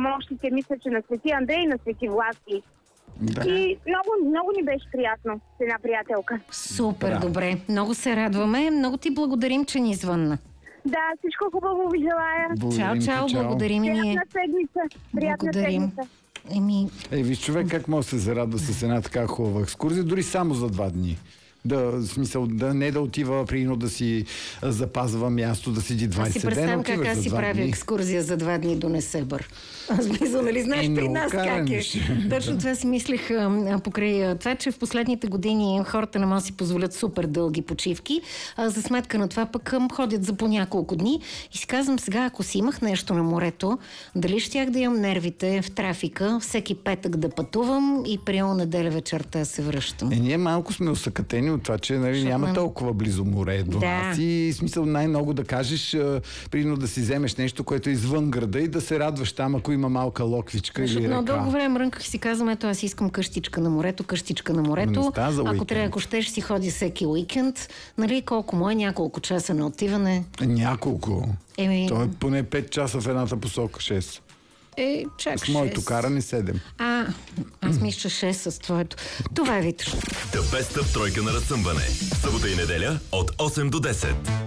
мощите, мисля, че на Свети Андрей и на Свети Власки. Да. И много ни беше приятно с една приятелка. Супер, добре. Много се радваме. Много ти благодарим, че ни звънна. Да, всичко хубаво ви желая. Чао, благодарим и ние. Приятна седмица. Приятна седмица. Виж човек как може да се зарадва с една така хубава екскурзия, дори само за 2 дни. В смисъл, не да отива, примерно да си запазва място, да седи 20 дена. Аз си представям как аз си правя екскурзия за 2 дни до Несебър. Аз мисля, нали знаеш при нас как е. Точно това си мислех покрай това, че в последните години хората не могат да си позволят супер дълги почивки. За сметка на това пък ходят за по няколко дни. И си казвам сега, ако си имах нещо на морето, дали щях да имам нервите в трафика, всеки петък да пътувам и приема неделя вечерта се връщам. Ние малко сме усъкатени от това, че няма толкова близо море до нас. И смисъл най-много да кажеш, примерно да си вземеш нещо, което е извън града и да се радваш там, ако има малка локвичка или река. Много дълго време мрънках и си казвам, ето аз искам къщичка на морето. Ако трябва, ако щеш си ходи всеки уикенд, нали, колко му е, няколко часа на отиване? Няколко. То е поне 5 часа в едната посока, 6. Чак с моето каране 7. Аз мисля 6 с твоето. Това е Витош. The Best of тройка на разсъмване. Събота и неделя от 8 до 10.